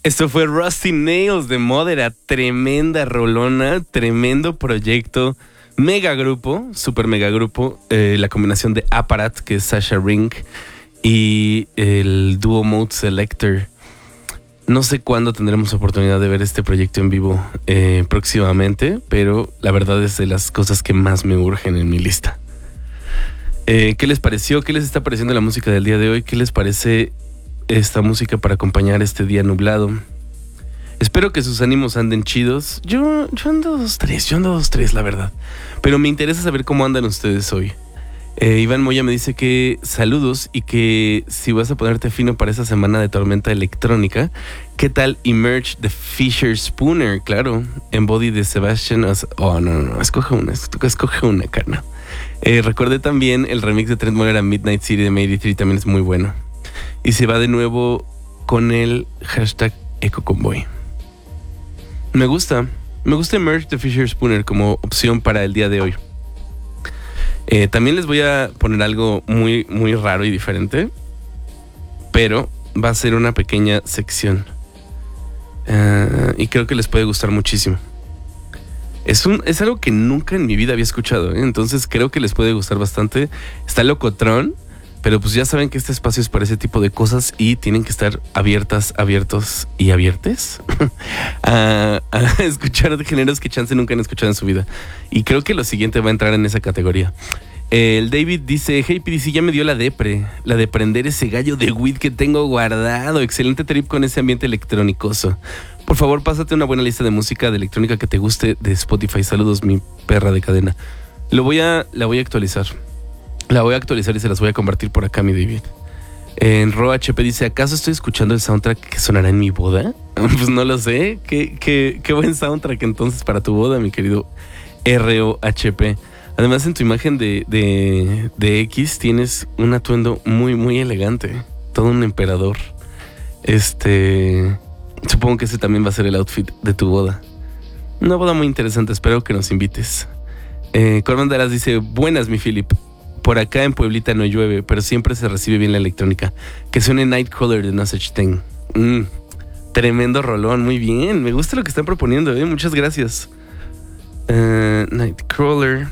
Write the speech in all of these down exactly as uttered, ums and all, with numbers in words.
Esto fue Rusty Nails de Modera, tremenda rolona, tremendo proyecto, mega grupo, super mega grupo, eh, la combinación de Apparat, que es Sasha Ring, y el dúo Mode Selector. No sé cuándo tendremos oportunidad de ver este proyecto en vivo eh, próximamente, pero la verdad es de las cosas que más me urgen en mi lista. Eh, ¿Qué les pareció? ¿Qué les está pareciendo la música del día de hoy? ¿Qué les parece esta música para acompañar este día nublado? Espero que sus ánimos anden chidos. Yo, yo ando dos, tres, yo ando dos, tres, la verdad. Pero me interesa saber cómo andan ustedes hoy. Eh, Iván Moya me dice que saludos y que si vas a ponerte fino para esta semana de tormenta electrónica, ¿qué tal Emerge de Fisher Spooner? Claro, en Body de Sebastian. Oh, no, no, no, escoge una, escoge una, carna. Eh, recordé también el remix de Trent Moller a Midnight City de May veintitrés, también es muy bueno. Y se va de nuevo con el hashtag EcoConvoy. Me gusta, me gusta Emerge de Fisher Spooner como opción para el día de hoy. Eh, también les voy a poner algo muy, muy raro y diferente, pero va a ser una pequeña sección. Uh, y creo que les puede gustar muchísimo. Es, un, es algo que nunca en mi vida había escuchado, ¿eh? Entonces creo que les puede gustar bastante. Está locotrón, pero pues ya saben que este espacio es para ese tipo de cosas y tienen que estar abiertas, abiertos y abiertes a, a escuchar géneros que chance nunca han escuchado en su vida. Y creo que lo siguiente va a entrar en esa categoría. El David dice: Hey P D C, ya me dio la depre, la de prender ese gallo de weed que tengo guardado. Excelente trip con ese ambiente electrónicoso. Por favor, pásate una buena lista de música de electrónica que te guste de Spotify. Saludos, mi perra de cadena. Lo voy a, la voy a actualizar. La voy a actualizar y se las voy a compartir por acá, mi David. En Ro H P dice: ¿acaso estoy escuchando el soundtrack que sonará en mi boda? Pues no lo sé. Qué, qué, qué buen soundtrack entonces para tu boda, mi querido R O H P. Además, en tu imagen de, de, de X tienes un atuendo muy, muy elegante. Todo un emperador. Este... Supongo que ese también va a ser el outfit de tu boda. Una boda muy interesante, espero que nos invites. Eh, Corman Daras dice: buenas, mi Philip. Por acá en Pueblita no llueve, pero siempre se recibe bien la electrónica. Que suene Nightcrawler de No Such Thing. Mm, tremendo rolón, muy bien. Me gusta lo que están proponiendo, ¿eh? Muchas gracias. Uh, Nightcrawler.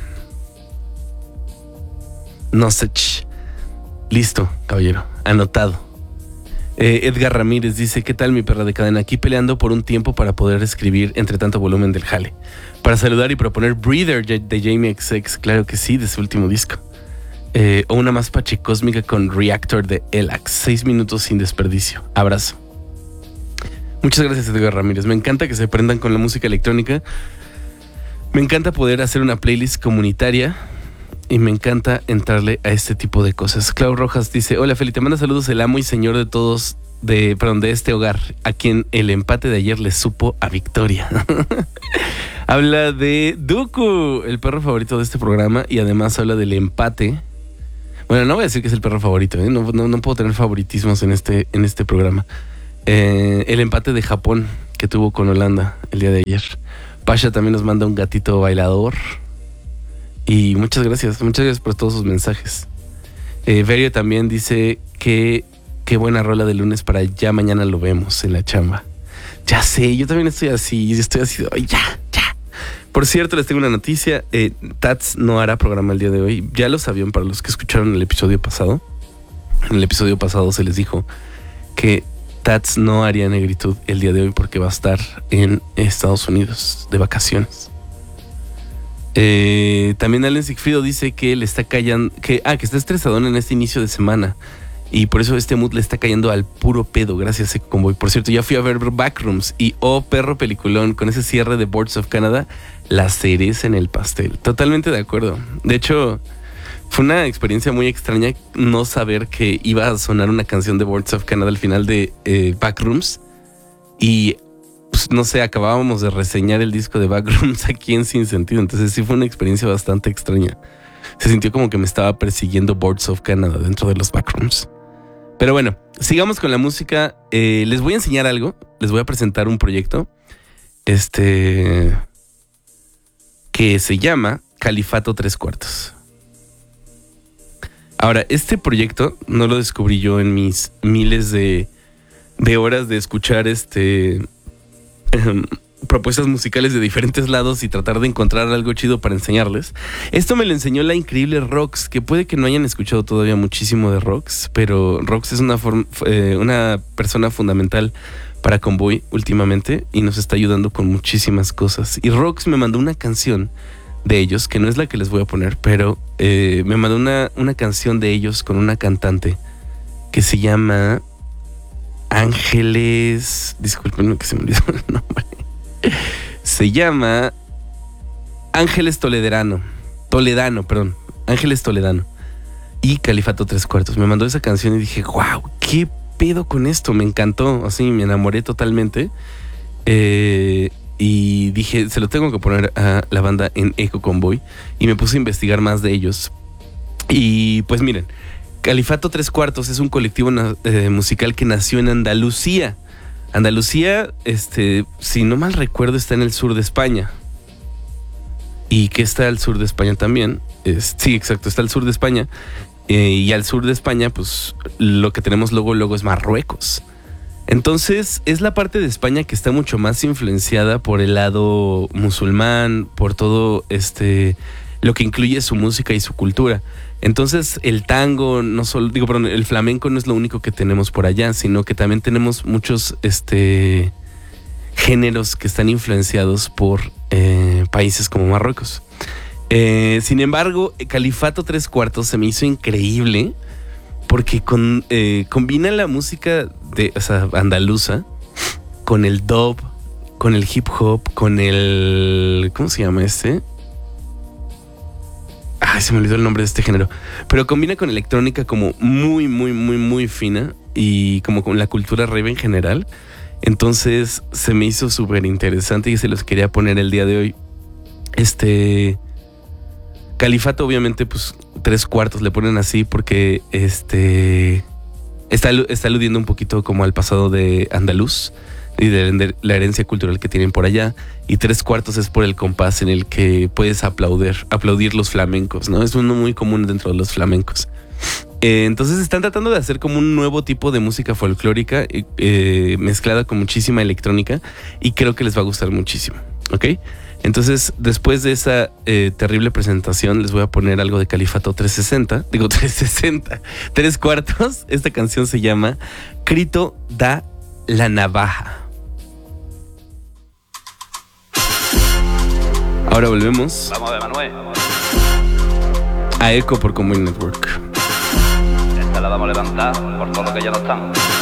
No Such. Listo, caballero. Anotado. Eh, Edgar Ramírez dice: ¿qué tal, mi perra de cadena? Aquí peleando por un tiempo para poder escribir entre tanto volumen del jale. Para saludar y proponer Breather de Jamie X X. Claro que sí, de su último disco. Eh, o una más pachecósmica con Reactor de Elax. Seis minutos sin desperdicio. Abrazo. Muchas gracias, Edgar Ramírez. Me encanta que se prendan con la música electrónica. Me encanta poder hacer una playlist comunitaria. Y me encanta entrarle a este tipo de cosas. Clau Rojas dice: hola, Feli, te manda saludos el amo y señor de todos, de, perdón, de este hogar, a quien el empate de ayer le supo a victoria. Habla de Dooku, el perro favorito de este programa, y además habla del empate. Bueno, no voy a decir que es el perro favorito, ¿eh? no, no, no puedo tener favoritismos en este, en este programa. Eh, el empate de Japón que tuvo con Holanda el día de ayer. Pasha también nos manda un gatito bailador. Y muchas gracias, muchas gracias por todos sus mensajes. Eh, Verio también dice que qué buena rola de lunes para ya mañana lo vemos en la chamba. Ya sé, yo también estoy así, estoy así, ay, ya, ya. Por cierto, les tengo una noticia. Eh, Tats no hará programa el día de hoy. Ya lo sabían para los que escucharon el episodio pasado. En el episodio pasado se les dijo que Tats no haría Negritud el día de hoy porque va a estar en Estados Unidos de vacaciones. Eh, también Allen Sigfrido dice que le está callando, que, ah, que está estresadón en este inicio de semana y por eso este mood le está cayendo al puro pedo. Gracias, Convoy. Por cierto, ya fui a ver Backrooms y oh, perro peliculón, con ese cierre de Boards of Canada, la cereza en el pastel. Totalmente de acuerdo. De hecho, fue una experiencia muy extraña no saber que iba a sonar una canción de Boards of Canada al final de eh, Backrooms y pues, no sé, acabábamos de reseñar el disco de Backrooms aquí en Sin Sentido. Entonces sí fue una experiencia bastante extraña. Se sintió como que me estaba persiguiendo Boards of Canada dentro de los Backrooms. Pero bueno, sigamos con la música. Eh, les voy a enseñar algo. Les voy a presentar un proyecto. Este... que se llama Califato Tres Cuartos. Ahora, este proyecto no lo descubrí yo en mis miles de de horas de escuchar este um, propuestas musicales de diferentes lados y tratar de encontrar algo chido para enseñarles. Esto me lo enseñó la increíble Rox, que puede que no hayan escuchado todavía muchísimo de Rox, pero Rox es una, form- eh, una persona fundamental para Convoy últimamente y nos está ayudando con muchísimas cosas. Y Rox me mandó una canción de ellos, que no es la que les voy a poner, pero eh, me mandó una, una canción de ellos con una cantante que se llama Ángeles... Disculpen que se me olvidó el nombre. Se llama Ángeles Toledano. Toledano, perdón. Ángeles Toledano. Y Califato Tres Cuartos. Me mandó esa canción y dije, wow, qué pedo con esto. Me encantó. Así me enamoré totalmente. Eh... Y dije, se lo tengo que poner a la banda en Echo Convoy. Y me puse a investigar más de ellos. Y pues miren, Califato Tres Cuartos es un colectivo eh, musical que nació en Andalucía. Andalucía, este, si no mal recuerdo, está en el sur de España. Y que está al sur de España también. Es, sí, exacto, está al sur de España. Eh, y al sur de España, pues lo que tenemos luego, luego es Marruecos. Entonces es la parte de España que está mucho más influenciada por el lado musulmán, por todo este lo que incluye su música y su cultura. Entonces el tango, no solo, digo, perdón, el flamenco no es lo único que tenemos por allá, sino que también tenemos muchos este géneros que están influenciados por eh, países como Marruecos. Eh, sin embargo, Califato Tres Cuartos se me hizo increíble porque con, eh, combina la música de, o sea, andaluza con el dub, con el hip hop, con el... ¿Cómo se llama este? Ay, se me olvidó el nombre de este género. Pero combina con electrónica como muy, muy, muy, muy fina y como con la cultura rave en general. Entonces se me hizo súper interesante y se los quería poner el día de hoy. Este... Califato, obviamente, pues tres cuartos le ponen así porque este está, está aludiendo un poquito como al pasado de andaluz y de la herencia cultural que tienen por allá. Y tres cuartos es por el compás en el que puedes aplaudir, aplaudir los flamencos, ¿no? Es uno muy común dentro de los flamencos. Eh, entonces están tratando de hacer como un nuevo tipo de música folclórica eh, mezclada con muchísima electrónica y creo que les va a gustar muchísimo, ¿ok? Entonces, después de esa eh, terrible presentación, les voy a poner algo de Califato trescientos sesenta. Digo, trescientos sesenta. Tres cuartos. Esta canción se llama Crito da la Navaja. Ahora volvemos. Vamos a ver, Manuel. A Echo por Convoy Network. Esta la vamos a levantar por todo lo que ya no estamos.